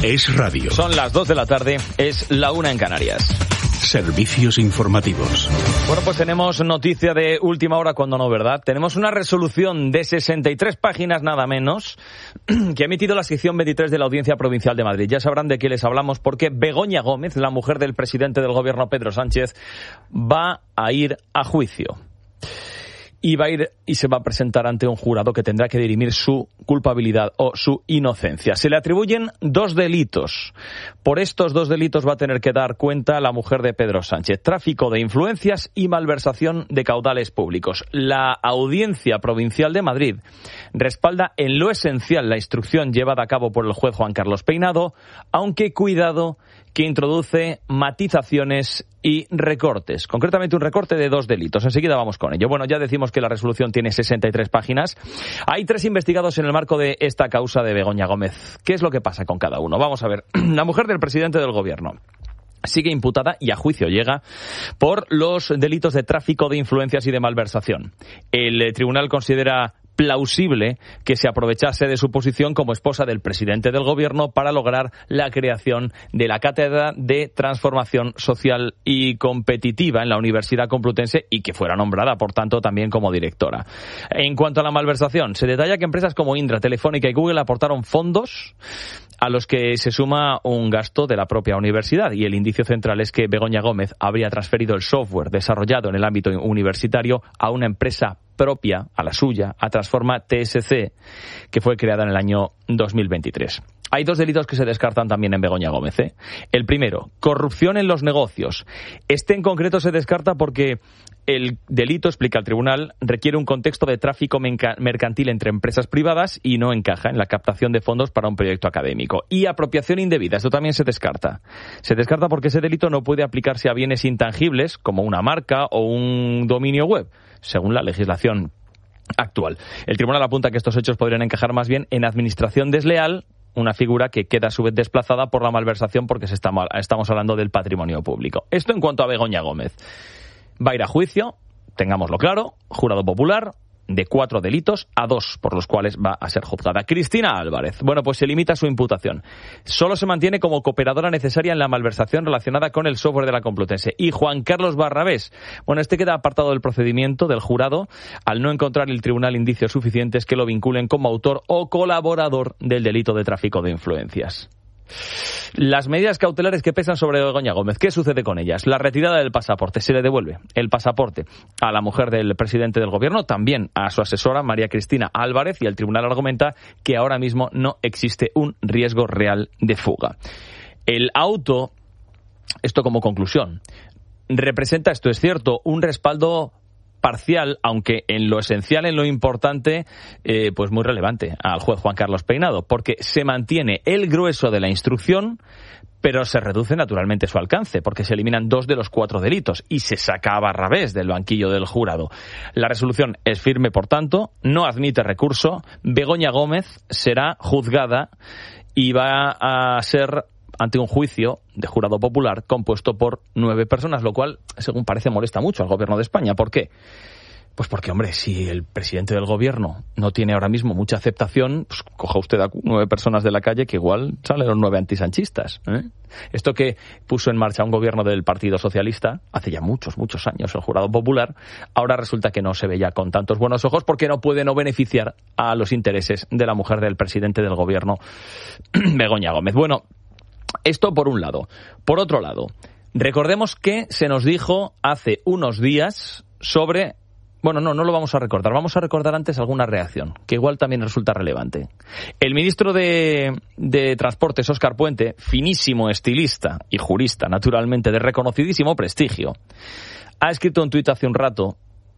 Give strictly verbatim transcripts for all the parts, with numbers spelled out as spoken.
Es radio. Son las dos de la tarde, es la una en Canarias. Servicios informativos. Bueno, pues tenemos noticia de última hora, cuando no, ¿verdad? Tenemos una resolución de sesenta y tres páginas nada menos que ha emitido la sección veintitrés de la Audiencia Provincial de Madrid. Ya sabrán de qué les hablamos porque Begoña Gómez, la mujer del presidente del gobierno Pedro Sánchez, va a ir a juicio. Y va a ir y se va a presentar ante un jurado que tendrá que dirimir su culpabilidad o su inocencia. Se le atribuyen dos delitos. Por estos dos delitos va a tener que dar cuenta la mujer de Pedro Sánchez: tráfico de influencias y malversación de caudales públicos. La Audiencia Provincial de Madrid respalda en lo esencial la instrucción llevada a cabo por el juez Juan Carlos Peinado, aunque cuidado que introduce matizaciones y recortes. Concretamente un recorte de dos delitos. Enseguida vamos con ello. Bueno, ya decimos que la resolución tiene sesenta y tres páginas. Hay tres investigados en el marco de esta causa de Begoña Gómez. ¿Qué es lo que pasa con cada uno? Vamos a ver. La mujer del presidente del gobierno sigue imputada y a juicio llega por los delitos de tráfico de influencias y de malversación. El tribunal considera plausible que se aprovechase de su posición como esposa del presidente del gobierno para lograr la creación de la Cátedra de Transformación Social y Competitiva en la Universidad Complutense y que fuera nombrada, por tanto, también como directora. En cuanto a la malversación, se detalla que empresas como Indra, Telefónica y Google aportaron fondos a los que se suma un gasto de la propia universidad, y el indicio central es que Begoña Gómez habría transferido el software desarrollado en el ámbito universitario a una empresa propia, a la suya, a Transforma T S C, que fue creada en el año dos mil veintitrés. Hay dos delitos que se descartan también en Begoña Gómez, ¿eh? El primero, corrupción en los negocios. Este en concreto se descarta porque el delito, explica el tribunal, requiere un contexto de tráfico mercantil entre empresas privadas y no encaja en la captación de fondos para un proyecto académico. Y apropiación indebida, esto también se descarta. Se descarta porque ese delito no puede aplicarse a bienes intangibles como una marca o un dominio web, según la legislación actual. El tribunal apunta que estos hechos podrían encajar más bien en administración desleal, una figura que queda a su vez desplazada por la malversación porque se está mal, estamos hablando del patrimonio público. Esto en cuanto a Begoña Gómez. Va a ir a juicio, tengámoslo claro, jurado popular, de cuatro delitos a dos por los cuales va a ser juzgada. Cristina Álvarez, bueno, pues se limita su imputación. Solo se mantiene como cooperadora necesaria en la malversación relacionada con el software de la Complutense. Y Juan Carlos Barrabés, bueno, este queda apartado del procedimiento del jurado al no encontrar el tribunal indicios suficientes que lo vinculen como autor o colaborador del delito de tráfico de influencias. Las medidas cautelares que pesan sobre Begoña Gómez, ¿qué sucede con ellas? La retirada del pasaporte, se le devuelve el pasaporte a la mujer del presidente del gobierno, también a su asesora María Cristina Álvarez, y el tribunal argumenta que ahora mismo no existe un riesgo real de fuga. El auto, esto como conclusión, representa, esto es cierto, un respaldo parcial, aunque en lo esencial, en lo importante, eh, pues muy relevante al juez Juan Carlos Peinado, porque se mantiene el grueso de la instrucción, pero se reduce naturalmente su alcance, porque se eliminan dos de los cuatro delitos y se saca a Barrabés del banquillo del jurado. La resolución es firme, por tanto, no admite recurso. Begoña Gómez será juzgada y va a ser ante un juicio de jurado popular compuesto por nueve personas, lo cual, según parece, molesta mucho al gobierno de España. ¿Por qué? Pues porque, hombre, si el presidente del gobierno no tiene ahora mismo mucha aceptación, pues coja usted a nueve personas de la calle que igual salen los nueve antisanchistas, ¿eh? Esto que puso en marcha un gobierno del Partido Socialista hace ya muchos, muchos años, el jurado popular, ahora resulta que no se ve ya con tantos buenos ojos porque no puede no beneficiar a los intereses de la mujer del presidente del gobierno, Begoña Gómez. Bueno, esto por un lado. Por otro lado, recordemos que se nos dijo hace unos días sobre... Bueno, no, no lo vamos a recordar. Vamos a recordar antes alguna reacción, que igual también resulta relevante. El ministro de, de Transportes, Óscar Puente, finísimo estilista y jurista, naturalmente, de reconocidísimo prestigio, ha escrito un tuit hace un rato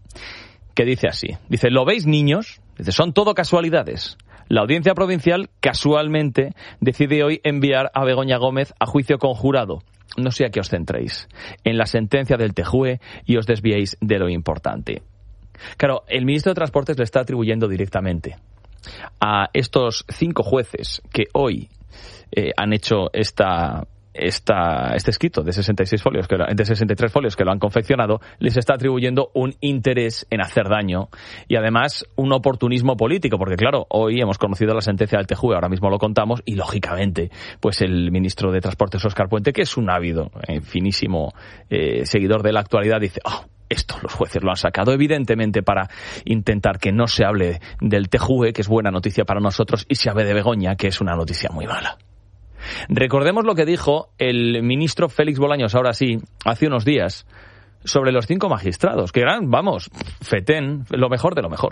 que dice así. Dice, ¿lo veis, niños? Dice, son todo casualidades. La Audiencia Provincial, casualmente, decide hoy enviar a Begoña Gómez a juicio con jurado. No sé a qué os centréis, en la sentencia del T J U E, y os desviéis de lo importante. Claro, el ministro de Transportes le está atribuyendo directamente a estos cinco jueces que hoy eh, han hecho esta esta, este escrito de sesenta y seis folios, que, de sesenta y tres folios que lo han confeccionado, les está atribuyendo un interés en hacer daño y además un oportunismo político, porque claro, hoy hemos conocido la sentencia del T J U E, ahora mismo lo contamos, y lógicamente, pues el ministro de Transportes, Óscar Puente, que es un ávido, eh, finísimo eh, seguidor de la actualidad, dice, oh, esto los jueces lo han sacado evidentemente para intentar que no se hable del T J U E, que es buena noticia para nosotros, y se hable de Begoña, que es una noticia muy mala. Recordemos lo que dijo el ministro Félix Bolaños, ahora sí, hace unos días, sobre los cinco magistrados, que eran, vamos, fetén, lo mejor de lo mejor.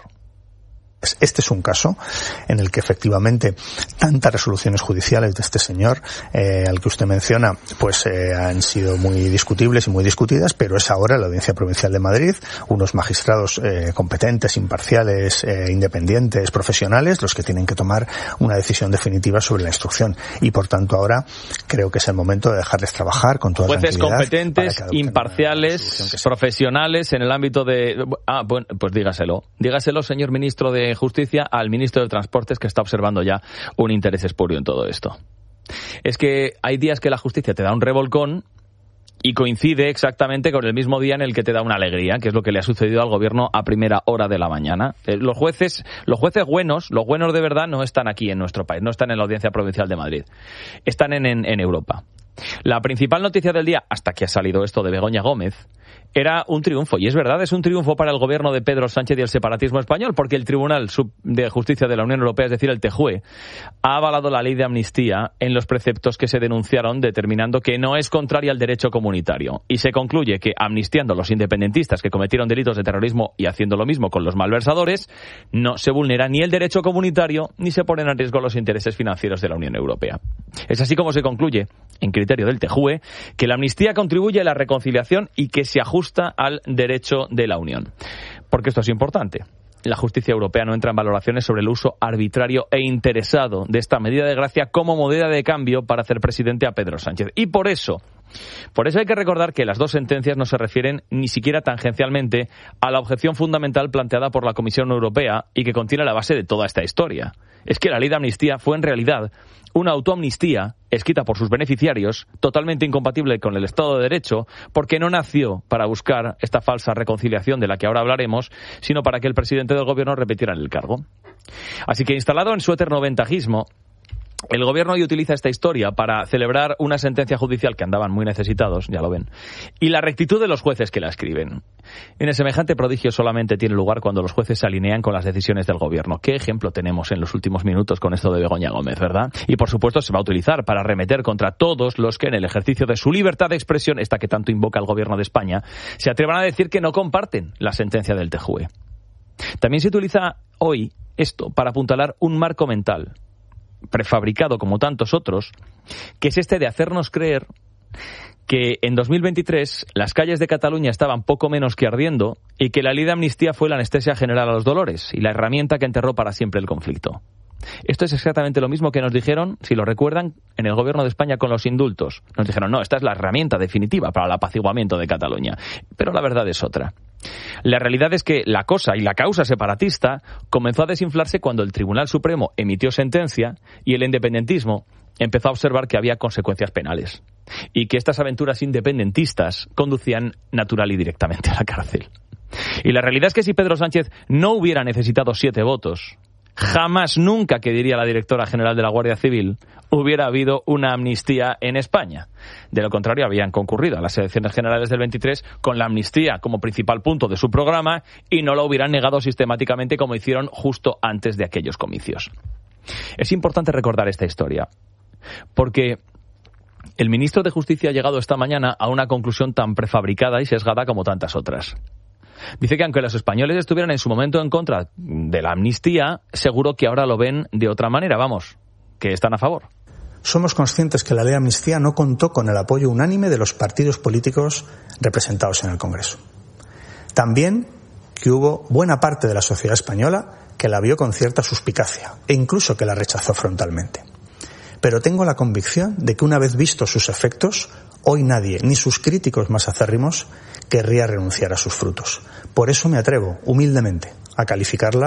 Este es un caso en el que efectivamente tantas resoluciones judiciales de este señor eh, al que usted menciona pues eh, han sido muy discutibles y muy discutidas, pero es ahora la Audiencia Provincial de Madrid, unos magistrados eh, competentes, imparciales, eh, independientes, profesionales, los que tienen que tomar una decisión definitiva sobre la instrucción. Y por tanto ahora creo que es el momento de dejarles trabajar con toda jueces tranquilidad. Competentes, imparciales, profesionales en el ámbito de... Ah, bueno, pues dígaselo. Dígaselo, señor ministro de Justicia, al ministro de Transportes, que está observando ya un interés espurio en todo esto. Es que hay días que la justicia te da un revolcón y coincide exactamente con el mismo día en el que te da una alegría, que es lo que le ha sucedido al gobierno a primera hora de la mañana. Eh, los jueces, los jueces buenos, los buenos de verdad, no están aquí en nuestro país, no están en la Audiencia Provincial de Madrid, están en, en, en Europa. La principal noticia del día, hasta que ha salido esto de Begoña Gómez, era un triunfo, y es verdad, es un triunfo para el gobierno de Pedro Sánchez y el separatismo español, porque el Tribunal de Justicia de la Unión Europea, es decir, el T J U E, ha avalado la ley de amnistía en los preceptos que se denunciaron, determinando que no es contraria al derecho comunitario. Y se concluye que, amnistiando a los independentistas que cometieron delitos de terrorismo y haciendo lo mismo con los malversadores, no se vulnera ni el derecho comunitario ni se ponen en riesgo los intereses financieros de la Unión Europea. Es así como se concluye, en criterio del T J U E, que la amnistía contribuye a la reconciliación y que se ajusta al derecho de la Unión. Porque esto es importante. La justicia europea no entra en valoraciones sobre el uso arbitrario e interesado de esta medida de gracia como moneda de cambio para hacer presidente a Pedro Sánchez. Y por eso, por eso hay que recordar que las dos sentencias no se refieren ni siquiera tangencialmente a la objeción fundamental planteada por la Comisión Europea y que contiene la base de toda esta historia. Es que la ley de amnistía fue en realidad una autoamnistía escrita por sus beneficiarios, totalmente incompatible con el Estado de Derecho, porque no nació para buscar esta falsa reconciliación de la que ahora hablaremos, sino para que el presidente del gobierno repitiera en el cargo. Así que, instalado en su eterno ventajismo, el gobierno hoy utiliza esta historia para celebrar una sentencia judicial que andaban muy necesitados, ya lo ven, y la rectitud de los jueces que la escriben. En el semejante prodigio solamente tiene lugar cuando los jueces se alinean con las decisiones del gobierno. ¿Qué ejemplo tenemos en los últimos minutos con esto de Begoña Gómez, verdad? Y por supuesto se va a utilizar para arremeter contra todos los que en el ejercicio de su libertad de expresión, esta que tanto invoca el gobierno de España, se atrevan a decir que no comparten la sentencia del T J U E. También se utiliza hoy esto para apuntalar un marco mental prefabricado como tantos otros, que es este de hacernos creer que en dos mil veintitrés las calles de Cataluña estaban poco menos que ardiendo y que la ley de amnistía fue la anestesia general a los dolores y la herramienta que enterró para siempre el conflicto. Esto es exactamente lo mismo que nos dijeron, si lo recuerdan, en el gobierno de España con los indultos. Nos dijeron, no, esta es la herramienta definitiva para el apaciguamiento de Cataluña. Pero la verdad es otra. La realidad es que la cosa y la causa separatista comenzó a desinflarse cuando el Tribunal Supremo emitió sentencia y el independentismo empezó a observar que había consecuencias penales y que estas aventuras independentistas conducían natural y directamente a la cárcel. Y la realidad es que si Pedro Sánchez no hubiera necesitado siete votos, jamás, nunca, que diría la directora general de la Guardia Civil, hubiera habido una amnistía en España. De lo contrario, habían concurrido a las elecciones generales del veintitrés con la amnistía como principal punto de su programa y no lo hubieran negado sistemáticamente como hicieron justo antes de aquellos comicios. Es importante recordar esta historia, porque el ministro de Justicia ha llegado esta mañana a una conclusión tan prefabricada y sesgada como tantas otras. Dice que aunque los españoles estuvieran en su momento en contra de la amnistía, seguro que ahora lo ven de otra manera, vamos, que están a favor. Somos conscientes que la ley de amnistía no contó con el apoyo unánime de los partidos políticos representados en el Congreso. También que hubo buena parte de la sociedad española que la vio con cierta suspicacia e incluso que la rechazó frontalmente. Pero tengo la convicción de que una vez vistos sus efectos, hoy nadie, ni sus críticos más acérrimos, querría renunciar a sus frutos. Por eso me atrevo, humildemente, a calificarla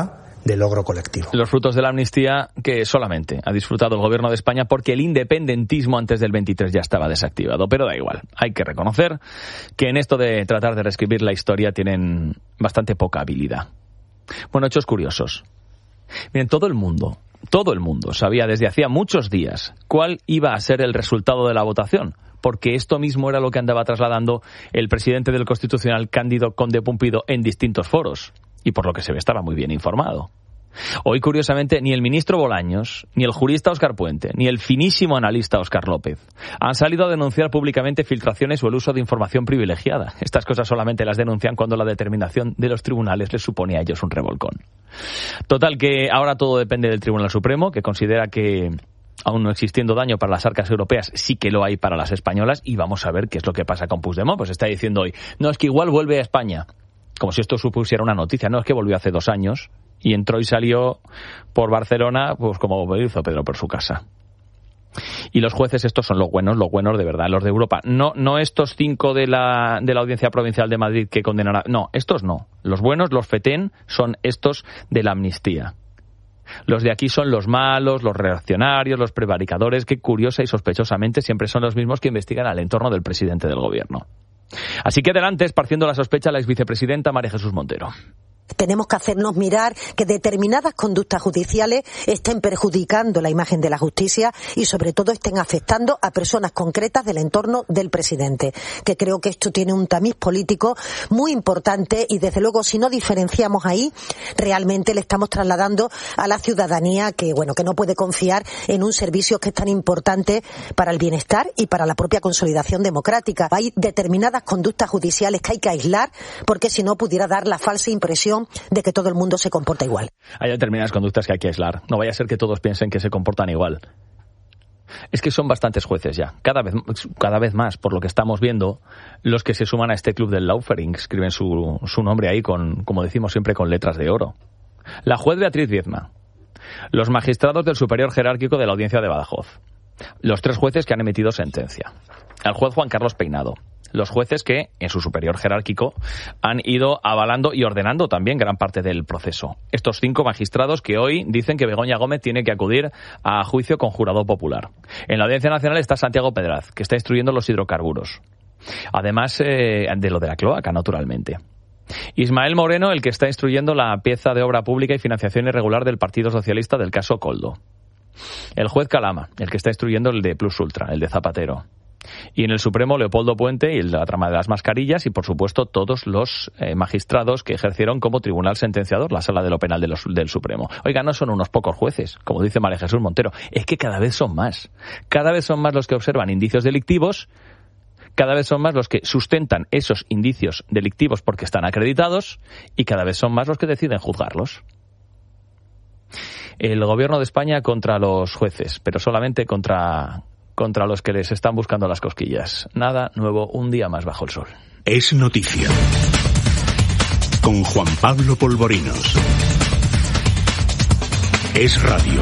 de logro colectivo. Los frutos de la amnistía que solamente ha disfrutado el gobierno de España porque el independentismo antes del veintitrés ya estaba desactivado, pero da igual. Hay que reconocer que en esto de tratar de reescribir la historia tienen bastante poca habilidad. Bueno, hechos curiosos. Miren, todo el mundo, todo el mundo sabía desde hacía muchos días cuál iba a ser el resultado de la votación, porque esto mismo era lo que andaba trasladando el presidente del Constitucional, Cándido Conde Pumpido, en distintos foros, y por lo que se ve estaba muy bien informado. Hoy, curiosamente, ni el ministro Bolaños, ni el jurista Óscar Puente, ni el finísimo analista Óscar López han salido a denunciar públicamente filtraciones o el uso de información privilegiada. Estas cosas solamente las denuncian cuando la determinación de los tribunales les supone a ellos un revolcón. Total, que ahora todo depende del Tribunal Supremo, que considera que, aún no existiendo daño para las arcas europeas, sí que lo hay para las españolas, y vamos a ver qué es lo que pasa con Puigdemont. Pues está diciendo hoy, no, es que igual vuelve a España, como si esto supusiera una noticia. No, es que volvió hace dos años y entró y salió por Barcelona, pues como hizo Pedro por su casa. Y los jueces, estos son los buenos, los buenos de verdad, los de Europa. No, no estos cinco de la, de la Audiencia Provincial de Madrid que condenará. No, estos no. Los buenos, los fetén, son estos de la amnistía. Los de aquí son los malos, los reaccionarios, los prevaricadores, que curiosa y sospechosamente siempre son los mismos que investigan al entorno del presidente del gobierno. Así que adelante, esparciendo la sospecha, la exvicepresidenta María Jesús Montero. Tenemos que hacernos mirar que determinadas conductas judiciales estén perjudicando la imagen de la justicia y sobre todo estén afectando a personas concretas del entorno del presidente, que creo que esto tiene un tamiz político muy importante y desde luego si no diferenciamos ahí, realmente le estamos trasladando a la ciudadanía que bueno que no puede confiar en un servicio que es tan importante para el bienestar y para la propia consolidación democrática. Hay determinadas conductas judiciales que hay que aislar porque si no pudiera dar la falsa impresión de que todo el mundo se comporta igual. Hay determinadas conductas que hay que aislar. No vaya a ser que todos piensen que se comportan igual. Es que son bastantes jueces ya, cada vez, cada vez más, por lo que estamos viendo, los que se suman a este club del Laufering, escriben su, su nombre ahí, con, como decimos siempre, con letras de oro. La juez Beatriz Viezma, los magistrados del superior jerárquico de la Audiencia de Badajoz, los tres jueces que han emitido sentencia, el juez Juan Carlos Peinado, los jueces que, en su superior jerárquico, han ido avalando y ordenando también gran parte del proceso. Estos cinco magistrados que hoy dicen que Begoña Gómez tiene que acudir a juicio con jurado popular. En la Audiencia Nacional está Santiago Pedraz, que está instruyendo los hidrocarburos. Además eh, de lo de la cloaca, naturalmente. Ismael Moreno, el que está instruyendo la pieza de obra pública y financiación irregular del Partido Socialista del caso Coldo. El juez Calama, el que está instruyendo el de Plus Ultra, el de Zapatero. Y en el Supremo, Leopoldo Puente y la trama de las mascarillas y, por supuesto, todos los eh, magistrados que ejercieron como tribunal sentenciador la Sala de lo Penal de los, del Supremo. Oiga, no son unos pocos jueces, como dice María Jesús Montero, es que cada vez son más. Cada vez son más los que observan indicios delictivos, cada vez son más los que sustentan esos indicios delictivos porque están acreditados y cada vez son más los que deciden juzgarlos. El gobierno de España contra los jueces, pero solamente contra... contra los que les están buscando las cosquillas. Nada nuevo, un día más bajo el sol. Es noticia. Con Juan Pablo Polvorinos. Es radio.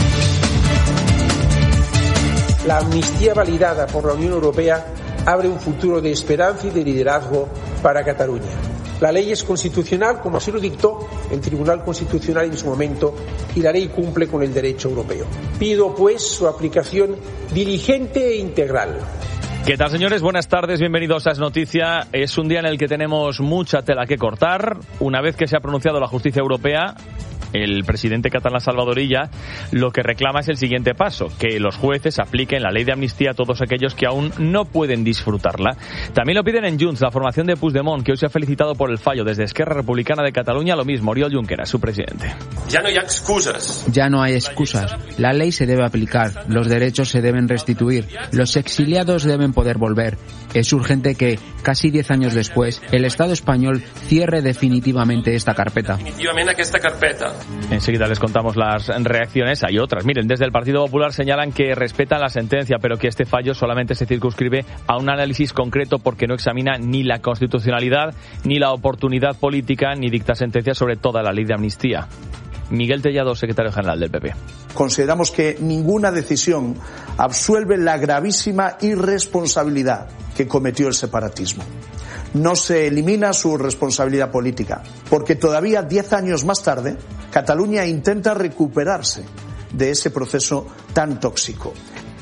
La amnistía validada por la Unión Europea abre un futuro de esperanza y de liderazgo para Cataluña. La ley es constitucional, como así lo dictó el Tribunal Constitucional en su momento, y la ley cumple con el derecho europeo. Pido, pues, su aplicación diligente e integral. ¿Qué tal, señores? Buenas tardes, bienvenidos a Es Noticia. Es un día en el que tenemos mucha tela que cortar. Una vez que se ha pronunciado la justicia europea, el presidente catalán Salvador Illa lo que reclama es el siguiente paso, que los jueces apliquen la ley de amnistía a todos aquellos que aún no pueden disfrutarla. También lo piden en Junts, la formación de Puigdemont, que hoy se ha felicitado por el fallo. Desde Esquerra Republicana de Cataluña, lo mismo, Oriol Junqueras, su presidente. Ya no hay excusas. Ya no hay excusas. La ley se debe aplicar, los derechos se deben restituir, los exiliados deben poder volver. Es urgente que, casi diez años después, el Estado español cierre definitivamente esta carpeta. Definitivamente esta carpeta. Enseguida les contamos las reacciones. Hay otras. Miren, desde el Partido Popular señalan que respetan la sentencia, pero que este fallo solamente se circunscribe a un análisis concreto porque no examina ni la constitucionalidad, ni la oportunidad política, ni dicta sentencia sobre toda la ley de amnistía. Miguel Tellado, secretario general del P P. Consideramos que ninguna decisión absuelve la gravísima irresponsabilidad que cometió el separatismo. no se elimina su responsabilidad política, porque todavía diez años más tarde Cataluña intenta recuperarse de ese proceso tan tóxico.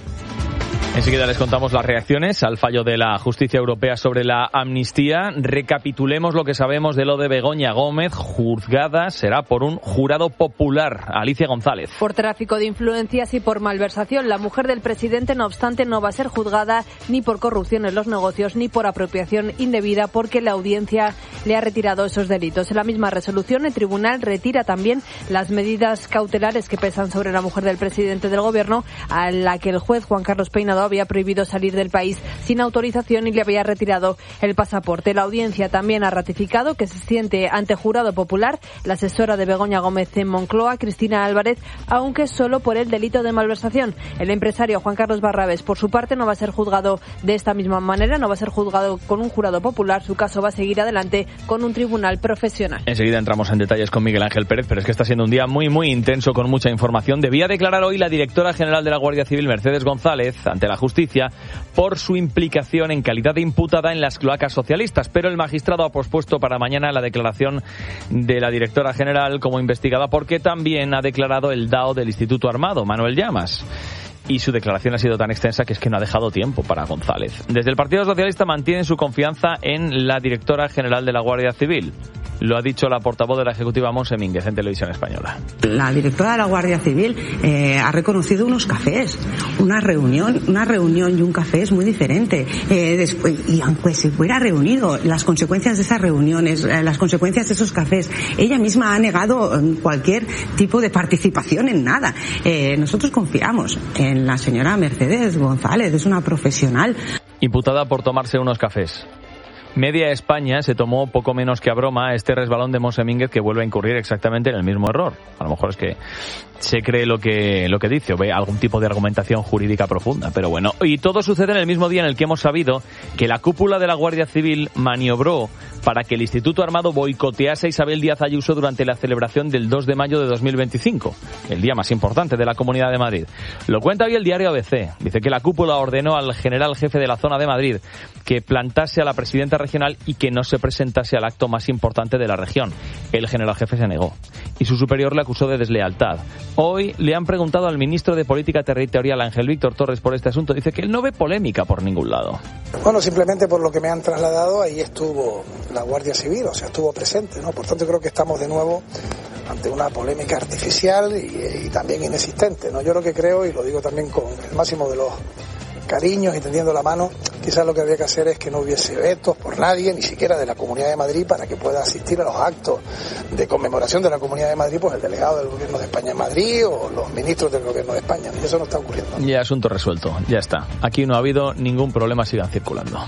Enseguida les contamos las reacciones al fallo de la justicia europea sobre la amnistía. Recapitulemos lo que sabemos de lo de Begoña Gómez. Juzgada será por un jurado popular. Alicia González. Por tráfico de influencias y por malversación. La mujer del presidente, no obstante, no va a ser juzgada ni por corrupción en los negocios ni por apropiación indebida, porque la audiencia le ha retirado esos delitos. En la misma resolución, el tribunal retira también las medidas cautelares que pesan sobre la mujer del presidente del gobierno, a la que el juez Juan Carlos Peinado había prohibido salir del país sin autorización y le había retirado el pasaporte. La audiencia también ha ratificado que se siente ante jurado popular la asesora de Begoña Gómez en Moncloa, Cristina Álvarez, aunque solo por el delito de malversación. El empresario Juan Carlos Barrabés, por su parte, no va a ser juzgado de esta misma manera, no va a ser juzgado con un jurado popular. Su caso va a seguir adelante con un tribunal profesional. Enseguida entramos en detalles con Miguel Ángel Pérez, pero es que está siendo un día muy, muy intenso con mucha información. Debía declarar hoy la directora general de la Guardia Civil, Mercedes González, ante la justicia por su implicación en calidad de imputada en las cloacas socialistas, pero el magistrado ha pospuesto para mañana la declaración de la directora general como investigada, porque también ha declarado el D A O del Instituto Armado, Manuel Llamas. Y su declaración ha sido tan extensa que es que no ha dejado tiempo para González. Desde el Partido Socialista mantienen su confianza en la directora general de la Guardia Civil. Lo ha dicho la portavoz de la Ejecutiva, Montse Mínguez, en Televisión Española. La directora de la Guardia Civil eh, ha reconocido unos cafés. Una reunión, una reunión y un café es muy diferente. Eh, después, y aunque se hubiera reunido, las consecuencias de esas reuniones, eh, las consecuencias de esos cafés, ella misma ha negado cualquier tipo de participación en nada. Eh, nosotros confiamos en la señora Mercedes González, es una profesional. Imputada por tomarse unos cafés. Media España se tomó poco menos que a broma este resbalón de Montse Mínguez, que vuelve a incurrir exactamente en el mismo error. A lo mejor es que se cree lo que lo que dice o ve algún tipo de argumentación jurídica profunda, pero bueno. Y todo sucede en el mismo día en el que hemos sabido que la cúpula de la Guardia Civil maniobró para que el Instituto Armado boicotease a Isabel Díaz Ayuso durante la celebración del dos de mayo de dos mil veinticinco, el día más importante de la Comunidad de Madrid. Lo cuenta hoy el diario A B C. Dice que la cúpula ordenó al general jefe de la zona de Madrid que plantase a la presidenta regional y que no se presentase al acto más importante de la región. El general jefe se negó y su superior le acusó de deslealtad. Hoy le han preguntado al ministro de Política Territorial, Ángel Víctor Torres, por este asunto. Dice que él no ve polémica por ningún lado. Bueno, simplemente por lo que me han trasladado, ahí estuvo la Guardia Civil, o sea, estuvo presente, ¿no? Por tanto, creo que estamos de nuevo ante una polémica artificial y, y también inexistente, ¿no? Yo lo que creo, y lo digo también con el máximo de los cariños y tendiendo la mano, quizás lo que habría que hacer es que no hubiese vetos por nadie, ni siquiera de la Comunidad de Madrid, para que pueda asistir a los actos de conmemoración de la Comunidad de Madrid, pues el delegado del Gobierno de España en Madrid o los ministros del Gobierno de España. Y eso no está ocurriendo. Ya, asunto resuelto, ya está. Aquí no ha habido ningún problema, sigan circulando.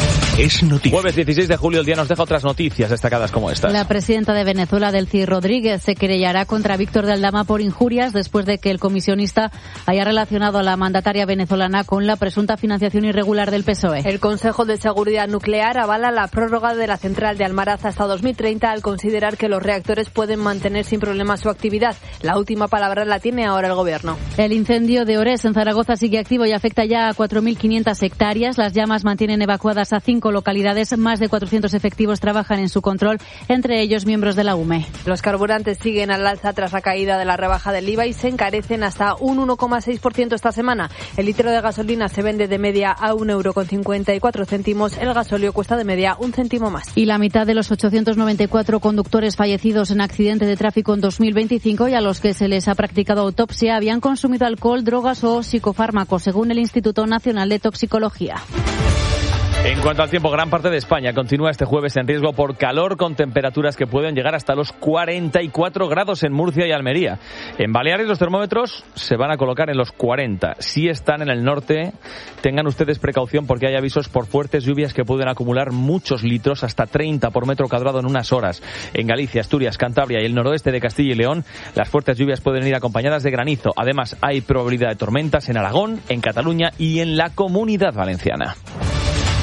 Es noticia. Jueves dieciséis de julio, el día nos deja otras noticias destacadas como estas. La presidenta de Venezuela, Delcy Rodríguez, se querellará contra Víctor de Aldama por injurias después de que el comisionista haya relacionado a la mandataria venezolana con la presunta financiación irregular del P S O E. El Consejo de Seguridad Nuclear avala la prórroga de la central de Almaraz hasta dos mil treinta al considerar que los reactores pueden mantener sin problemas su actividad. La última palabra la tiene ahora el Gobierno. El incendio de Ores en Zaragoza sigue activo y afecta ya a cuatro mil quinientas hectáreas. Las llamas mantienen evacuadas a cinco localidades. Más de cuatrocientos efectivos trabajan en su control, entre ellos miembros de la U M E. Los carburantes siguen al alza tras la caída de la rebaja del I V A y se encarecen hasta un uno coma seis por ciento esta semana. El litro de gasolina se vende de media a un euro con cincuenta y cuatro céntimos. El gasóleo cuesta de media un céntimo más. Y la mitad de los ochocientos noventa y cuatro conductores fallecidos en accidente de tráfico en dos mil veinticinco y a los que se les ha practicado autopsia habían consumido alcohol, drogas o psicofármacos, según el Instituto Nacional de Toxicología. En cuanto al tiempo, gran parte de España continúa este jueves en riesgo por calor, con temperaturas que pueden llegar hasta los cuarenta y cuatro grados en Murcia y Almería. En Baleares los termómetros se van a colocar en los cuarenta. Si están en el norte, tengan ustedes precaución porque hay avisos por fuertes lluvias que pueden acumular muchos litros, hasta treinta por metro cuadrado en unas horas. En Galicia, Asturias, Cantabria y el noroeste de Castilla y León, las fuertes lluvias pueden ir acompañadas de granizo. Además, hay probabilidad de tormentas en Aragón, en Cataluña y en la Comunidad Valenciana.